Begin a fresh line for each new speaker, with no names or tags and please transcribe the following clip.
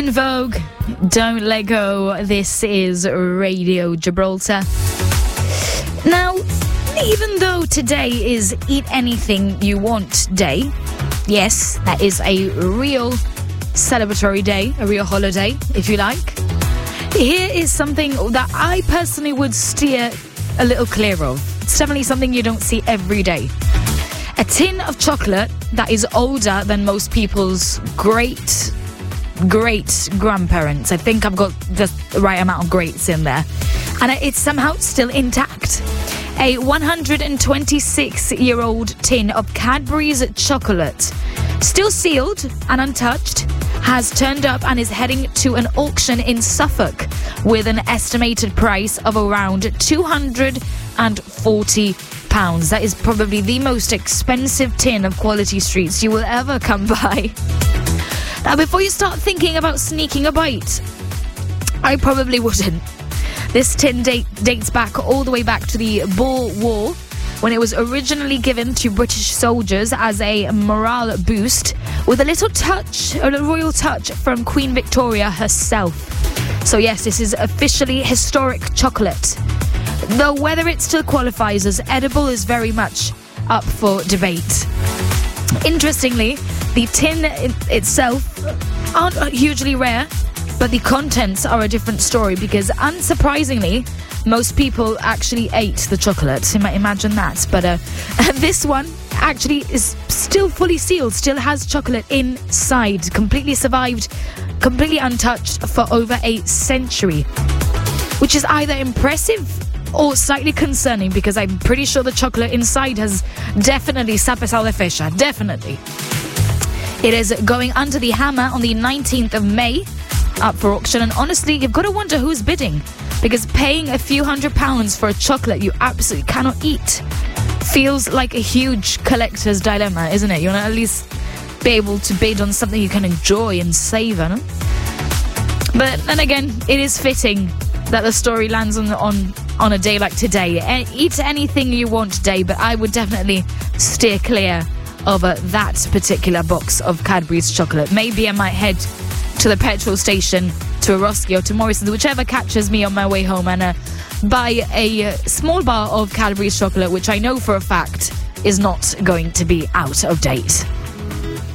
En Vogue, Don't Let Go. This is Radio Gibraltar. Now, even though today is Eat Anything You Want Day, yes, that is a real celebratory day, a real holiday, if you like. Here is something that I personally would steer a little clear of. It's definitely something you don't see every day. A tin of chocolate that is older than most people's great grandparents. I think I've got the right amount of greats in there. And it's somehow still intact. A 126-year-old tin of Cadbury's chocolate, still sealed and untouched, has turned up and is heading to an auction in Suffolk with an estimated price of around £240. That is probably the most expensive tin of Quality Streets you will ever come by. Now, before you start thinking about sneaking a bite, I probably wouldn't. This tin dates back all the way back to the Boer War, when it was originally given to British soldiers as a morale boost, with a little touch, a royal touch from Queen Victoria herself. So yes, this is officially historic chocolate. Though whether it still qualifies as edible is very much up for debate. Interestingly, the tin itself aren't hugely rare, but the contents are a different story because, unsurprisingly, most people actually ate the chocolate. You might imagine that. But this one actually is still fully sealed, still has chocolate inside, completely survived, completely untouched for over a century, which is either impressive or slightly concerning because I'm pretty sure the chocolate inside has definitely sapesal de fecha. Definitely. It is going under the hammer on the 19th of May, up for auction, and honestly, you've got to wonder who's bidding, because paying a few £100s for a chocolate you absolutely cannot eat feels like a huge collector's dilemma, isn't it? You want to at least be able to bid on something you can enjoy and savour, no? But then again, it is fitting that the story lands on a day like today. Eat anything you want day, but I would definitely steer clear of that particular box of Cadbury's chocolate. Maybe I might head to the petrol station, to a Roski or to Morrison's, whichever catches me on my way home, and buy a small bar of Cadbury's chocolate, which I know for a fact is not going to be out of date.